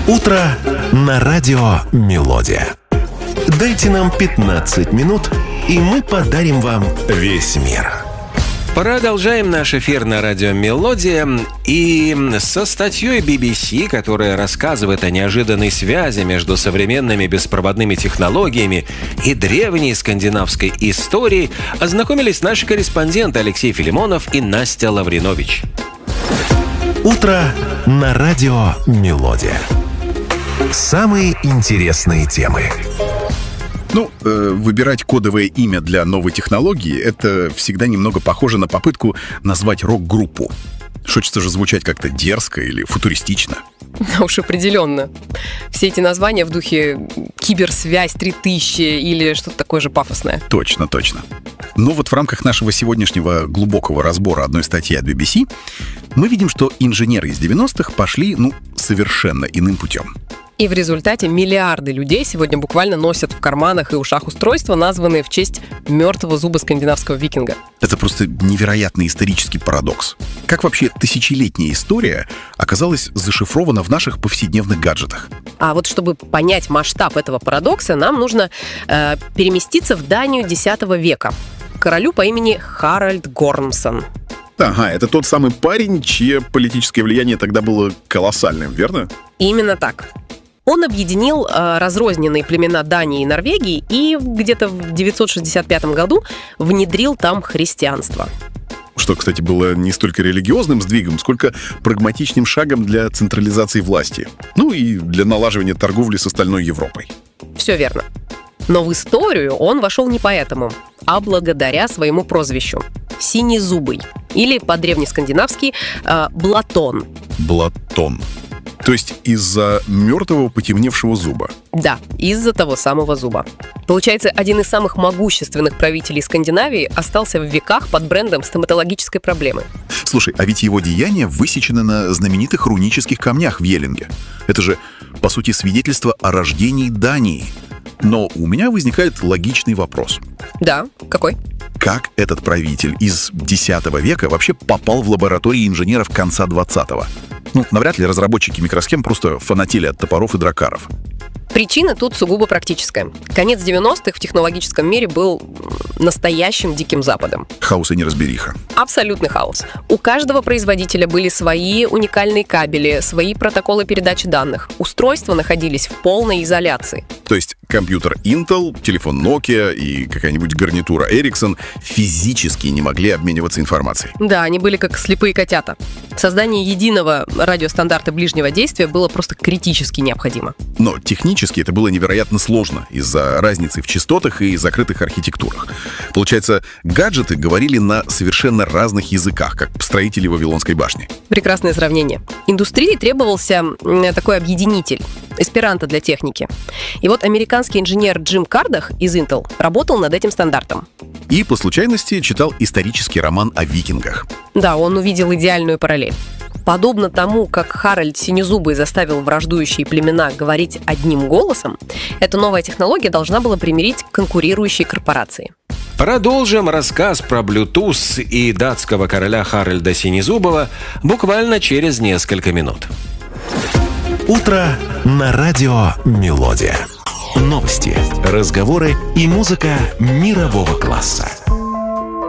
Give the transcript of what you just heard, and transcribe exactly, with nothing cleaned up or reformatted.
Утро на радио «Мелодия». Дайте нам пятнадцать минут, и мы подарим вам весь мир. Продолжаем наш эфир на радио «Мелодия». И со статьей би би си, которая рассказывает о неожиданной связи между современными беспроводными технологиями и древней скандинавской историей, ознакомились наши корреспонденты Алексей Филимонов и Настя Лавринович. Утро на радио «Мелодия». Самые интересные темы. Ну, э, выбирать кодовое имя для новой технологии — это всегда немного похоже на попытку назвать рок-группу. Хочется же звучать как-то дерзко или футуристично. Да уж определенно. Все эти названия в духе «Киберсвязь три тысячи» или что-то такое же пафосное. Точно, точно. Но вот в рамках нашего сегодняшнего глубокого разбора одной статьи от би би си мы видим, что инженеры из девяностых пошли, ну, совершенно иным путем. И в результате миллиарды людей сегодня буквально носят в карманах и ушах устройства, названные в честь мертвого зуба скандинавского викинга. Это просто невероятный исторический парадокс. Как вообще тысячелетняя история оказалась зашифрована в наших повседневных гаджетах? А вот чтобы понять масштаб этого парадокса, нам нужно э, переместиться в Данию десятого века к королю по имени Харальд Гормсон. Ага, это тот самый парень, чье политическое влияние тогда было колоссальным, верно? Именно так. Он объединил э, разрозненные племена Дании и Норвегии и где-то в девятьсот шестьдесят пятом году внедрил там христианство. Что, кстати, было не столько религиозным сдвигом, сколько прагматичным шагом для централизации власти. Ну и для налаживания торговли с остальной Европой. Все верно. Но в историю он вошел не поэтому, а благодаря своему прозвищу – Синезубый, или по-древнескандинавски э, Блатон. Блатон. То есть из-за мертвого потемневшего зуба. Да, из-за того самого зуба. Получается, один из самых могущественных правителей Скандинавии остался в веках под брендом стоматологической проблемы. Слушай, а ведь его деяния высечены на знаменитых рунических камнях в Йеллинге. Это же, по сути, свидетельство о рождении Дании. Но у меня возникает логичный вопрос. Да, какой? Как этот правитель из десятого века вообще попал в лаборатории инженеров конца двадцатого? Ну, навряд ли разработчики микросхем просто фанатели от топоров и дракаров. Причина тут сугубо практическая. Конец девяностых в технологическом мире был настоящим диким западом. Хаос и неразбериха. Абсолютный хаос. У каждого производителя были свои уникальные кабели, свои протоколы передачи данных. Устройства находились в полной изоляции. То есть компьютер Intel, телефон Nokia и какая-нибудь гарнитура Ericsson физически не могли обмениваться информацией. Да, они были как слепые котята. Создание единого радиостандарта ближнего действия было просто критически необходимо. Но технически это было невероятно сложно из-за разницы в частотах и закрытых архитектурах. Получается, гаджеты говорили на совершенно разных языках, как строители Вавилонской башни. Прекрасное сравнение. Индустрии требовался такой объединитель, эсперанто для техники. И вот американский инженер Джим Кардах из Intel работал над этим стандартом. И по случайности читал исторический роман о викингах. Да, он увидел идеальную параллель. Подобно тому, как Харальд Синезубый заставил враждующие племена говорить одним голосом, эта новая технология должна была примирить конкурирующие корпорации. Продолжим рассказ про Bluetooth и датского короля Харальда Синезубова буквально через несколько минут. Утро на радио «Мелодия». Новости, разговоры и музыка мирового класса.